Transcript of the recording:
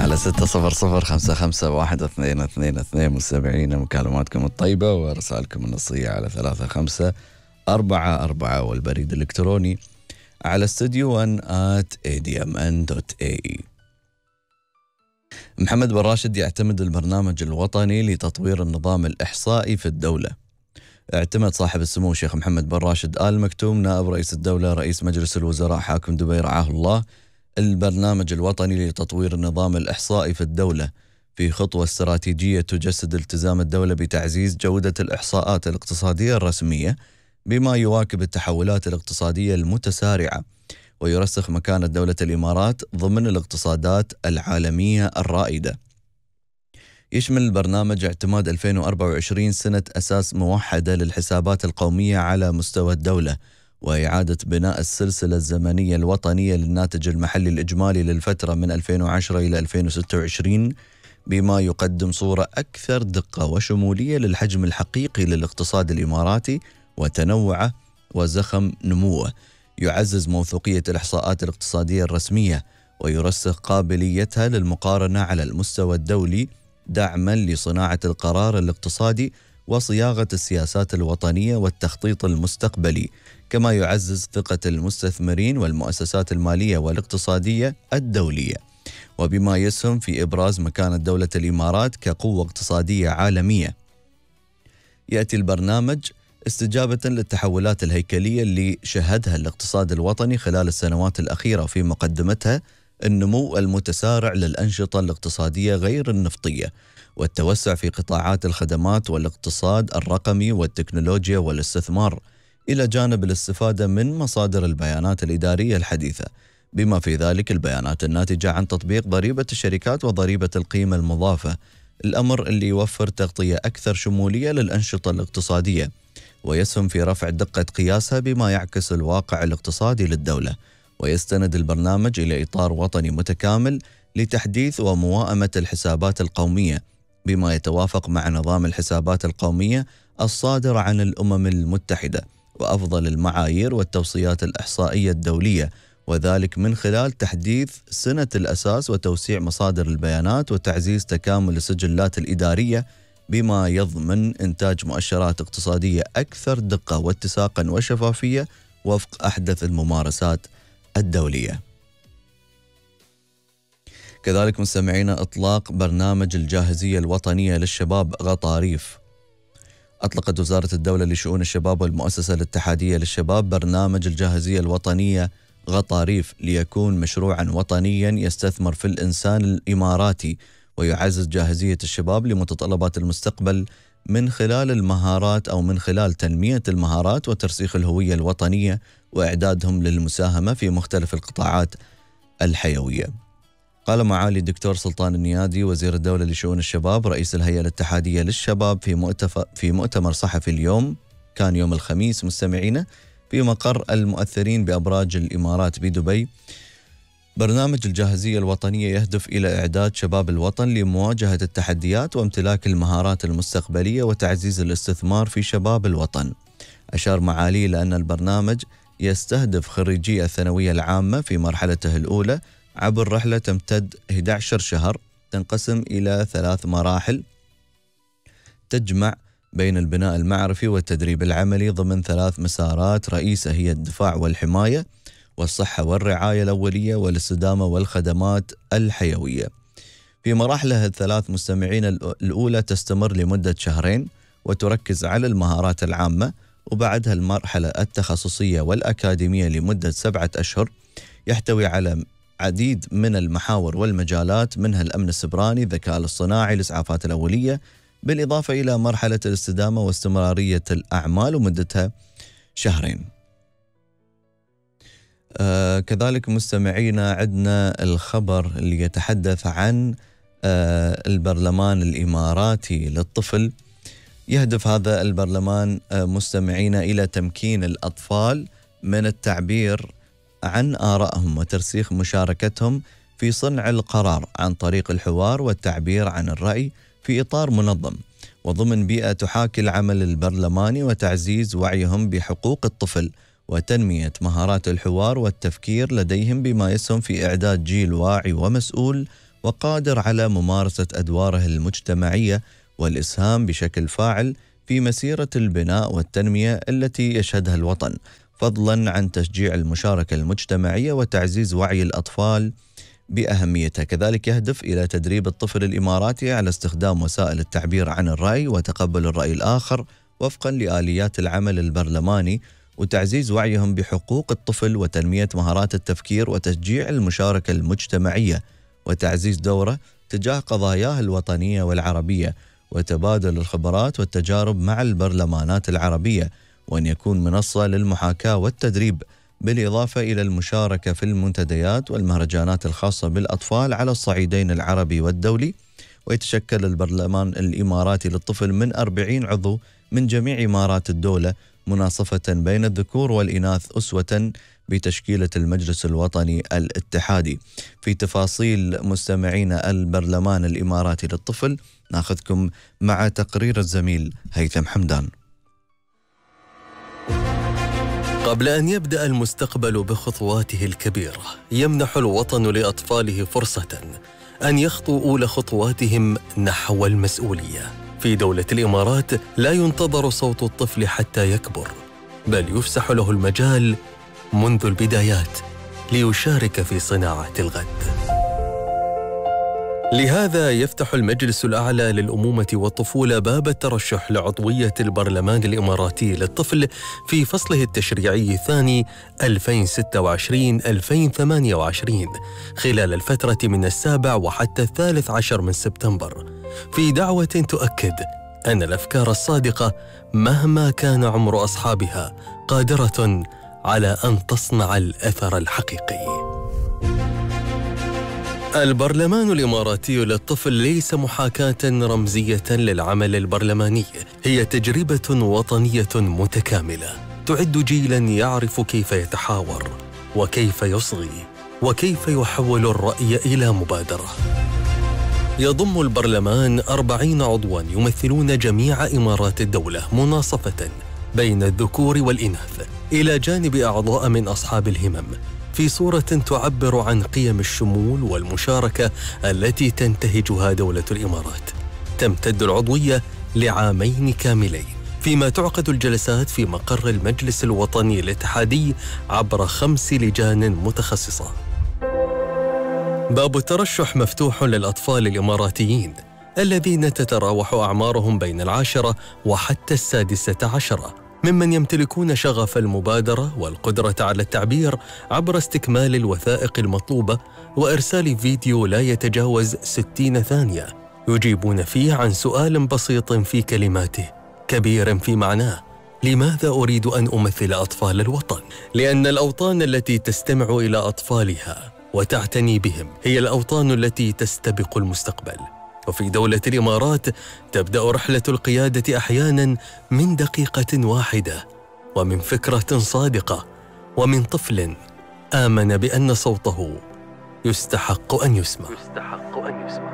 على 6005512222 مستمعينا، مكالماتكم الطيبة ورسائلكم النصية على 3544 والبريد الإلكتروني على studio1@admn.ae. محمد بن راشد يعتمد البرنامج الوطني لتطوير النظام الإحصائي في الدولة. اعتمد صاحب السمو الشيخ محمد بن راشد آل مكتوم نائب رئيس الدولة رئيس مجلس الوزراء حاكم دبي رعاه الله البرنامج الوطني لتطوير النظام الإحصائي في الدولة في خطوة استراتيجية تجسد التزام الدولة بتعزيز جودة الإحصاءات الاقتصادية الرسمية بما يواكب التحولات الاقتصادية المتسارعة ويرسخ مكانة دولة الإمارات ضمن الاقتصادات العالمية الرائدة. يشمل البرنامج اعتماد 2024 سنة أساس موحدة للحسابات القومية على مستوى الدولة وإعادة بناء السلسلة الزمنية الوطنية للناتج المحلي الإجمالي للفترة من 2010 إلى 2026 بما يقدم صورة أكثر دقة وشمولية للحجم الحقيقي للاقتصاد الإماراتي وتنوعه وزخم نموه. يعزز موثوقية الإحصاءات الاقتصادية الرسمية ويرسخ قابليتها للمقارنة على المستوى الدولي دعما لصناعة القرار الاقتصادي وصياغة السياسات الوطنية والتخطيط المستقبلي، كما يعزز ثقة المستثمرين والمؤسسات المالية والاقتصادية الدولية، وبما يسهم في إبراز مكانة دولة الإمارات كقوة اقتصادية عالمية. يأتي البرنامج استجابة للتحولات الهيكلية اللي شهدها الاقتصاد الوطني خلال السنوات الأخيرة، وفي مقدمتها النمو المتسارع للأنشطة الاقتصادية غير النفطية والتوسع في قطاعات الخدمات والاقتصاد الرقمي والتكنولوجيا والاستثمار، إلى جانب الاستفادة من مصادر البيانات الإدارية الحديثة بما في ذلك البيانات الناتجة عن تطبيق ضريبة الشركات وضريبة القيمة المضافة، الأمر اللي يوفر تغطية أكثر شمولية للأنشطة الاقتصادية ويسهم في رفع دقة قياسها بما يعكس الواقع الاقتصادي للدولة. ويستند البرنامج إلى إطار وطني متكامل لتحديث ومواءمة الحسابات القومية بما يتوافق مع نظام الحسابات القومية الصادر عن الأمم المتحدة وأفضل المعايير والتوصيات الإحصائية الدولية، وذلك من خلال تحديث سنة الأساس وتوسيع مصادر البيانات وتعزيز تكامل السجلات الإدارية بما يضمن إنتاج مؤشرات اقتصادية أكثر دقة واتساقا وشفافية وفق أحدث الممارسات الدولية. كذلك مستمعينا، إطلاق برنامج الجاهزية الوطنية للشباب غطاريف. أطلقت وزارة الدولة لشؤون الشباب والمؤسسة الاتحادية للشباب برنامج الجاهزية الوطنية غطاريف ليكون مشروعا وطنيا يستثمر في الإنسان الإماراتي ويعزز جاهزية الشباب لمتطلبات المستقبل من خلال المهارات أو من خلال تنمية المهارات وترسيخ الهوية الوطنية وإعدادهم للمساهمة في مختلف القطاعات الحيوية. قال معالي الدكتور سلطان النيادي وزير الدولة لشؤون الشباب رئيس الهيئة الاتحادية للشباب في مؤتمر صحفي اليوم، كان يوم الخميس مستمعينا، في مقر المؤثرين بأبراج الإمارات بدبي، برنامج الجاهزية الوطنية يهدف إلى إعداد شباب الوطن لمواجهة التحديات وامتلاك المهارات المستقبلية وتعزيز الاستثمار في شباب الوطن. أشار معالي لأن البرنامج يستهدف خريجي الثانوية العامة في مرحلته الأولى عبر رحلة تمتد 11 شهر تنقسم إلى 3 مراحل تجمع بين البناء المعرفي والتدريب العملي ضمن 3 مسارات رئيسة هي الدفاع والحماية والصحة والرعاية الأولية والاستدامة والخدمات الحيوية. في مراحلها ال3 مستمعين الأولى تستمر لمدة 2 شهر وتركز على المهارات العامة، وبعدها المرحلة التخصصية والأكاديمية لمدة 7 أشهر يحتوي على عديد من المحاور والمجالات منها الأمن السبراني، الذكاء الاصطناعي، الإسعافات الأولية، بالإضافة إلى مرحلة الاستدامة واستمرارية الأعمال ومدتها 2 شهر. كذلك مستمعينا عندنا الخبر اللي يتحدث عن البرلمان الإماراتي للطفل. يهدف هذا البرلمان مستمعينا إلى تمكين الأطفال من التعبير عن آرائهم وترسيخ مشاركتهم في صنع القرار عن طريق الحوار والتعبير عن الرأي في إطار منظم وضمن بيئة تحاكي العمل البرلماني وتعزيز وعيهم بحقوق الطفل وتنمية مهارات الحوار والتفكير لديهم بما يسهم في إعداد جيل واعي ومسؤول وقادر على ممارسة أدواره المجتمعية والإسهام بشكل فاعل في مسيرة البناء والتنمية التي يشهدها الوطن، فضلا عن تشجيع المشاركة المجتمعية وتعزيز وعي الأطفال بأهميتها. كذلك يهدف إلى تدريب الطفل الإماراتي على استخدام وسائل التعبير عن الرأي وتقبل الرأي الآخر وفقا لآليات العمل البرلماني، وتعزيز وعيهم بحقوق الطفل وتنمية مهارات التفكير وتشجيع المشاركة المجتمعية وتعزيز دوره تجاه قضاياه الوطنية والعربية وتبادل الخبرات والتجارب مع البرلمانات العربية، وأن يكون منصة للمحاكاة والتدريب، بالإضافة إلى المشاركة في المنتديات والمهرجانات الخاصة بالأطفال على الصعيدين العربي والدولي. ويتشكل البرلمان الإماراتي للطفل من 40 عضو من جميع إمارات الدولة، مناصفة بين الذكور والإناث أسوة بتشكيلة المجلس الوطني الاتحادي. في تفاصيل مستمعينا البرلمان الإماراتي للطفل ناخذكم مع تقرير الزميل هيثم حمدان. قبل أن يبدأ المستقبل بخطواته الكبيرة، يمنح الوطن لأطفاله فرصة أن يخطوا أولى خطواتهم نحو المسؤولية. في دولة الإمارات لا ينتظر صوت الطفل حتى يكبر، بل يفسح له المجال منذ البدايات ليشارك في صناعة الغد. لهذا يفتح المجلس الأعلى للأمومة والطفولة باب الترشح لعضوية البرلمان الإماراتي للطفل في فصله التشريعي الثاني 2026-2028 خلال الفترة من 7 وحتى 13 من سبتمبر، في دعوة تؤكد أن الأفكار الصادقة مهما كان عمر أصحابها قادرة على أن تصنع الأثر الحقيقي. البرلمان الإماراتي للطفل ليس محاكاة رمزية للعمل البرلماني، هي تجربة وطنية متكاملة تعد جيلاً يعرف كيف يتحاور وكيف يصغي وكيف يحول الرأي إلى مبادرة. يضم البرلمان 40 عضواً يمثلون جميع إمارات الدولة مناصفة بين الذكور والإناث، إلى جانب أعضاء من أصحاب الهمم، في صورة تعبر عن قيم الشمول والمشاركة التي تنتهجها دولة الإمارات. تمتد العضوية ل2 كاملين، فيما تعقد الجلسات في مقر المجلس الوطني الاتحادي عبر 5 لجان متخصصة. باب الترشح مفتوح للأطفال الإماراتيين الذين تتراوح أعمارهم بين 10 وحتى 16، ممن يمتلكون شغف المبادرة والقدرة على التعبير عبر استكمال الوثائق المطلوبة وإرسال فيديو لا يتجاوز 60 ثانية يجيبون فيه عن سؤال بسيط في كلماته كبير في معناه: لماذا أريد أن أمثل أطفال الوطن؟ لأن الأوطان التي تستمع إلى أطفالها وتعتني بهم هي الأوطان التي تستبق المستقبل. وفي دولة الإمارات تبدأ رحلة القيادة أحياناً من دقيقة واحدة، ومن فكرة صادقة، ومن طفل آمن بأن صوته يستحق أن يسمع.